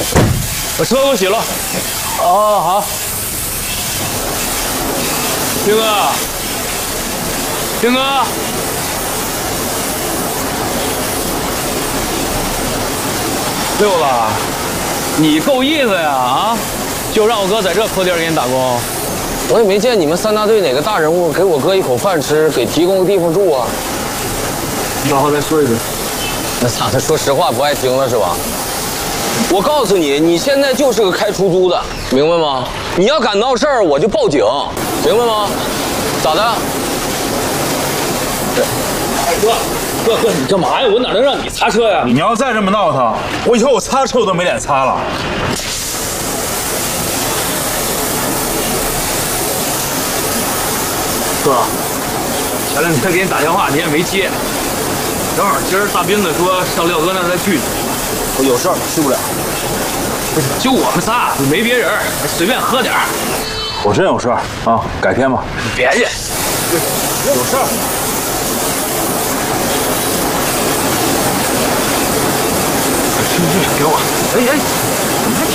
把车给我洗了。哦，好。兵哥，兵哥，六子，你够意思呀啊！就让我哥在这破店给你打工。 我也没见你们三大队哪个大人物给我哥一口饭吃，给提供个地方住啊。 你往后再说一遍。 那咋的？说实话不爱听了是吧？我告诉你，你现在就是个开出租的，明白吗？你要敢闹事儿，我就报警，明白吗？咋的？ 哎哥，你干嘛呀？我哪能让你擦车呀？ 你要再这么闹腾，我以后我擦车我都没脸擦了。 哥，前两天给你打电话，你也没接。正好今儿大斌子说上廖哥那儿再聚聚， 我有事儿去不了。 不是，就我们仨，没别人，随便喝点儿。 我真有事儿啊，改天吧。 你别去， 有事儿。 去，给我。哎，怎么还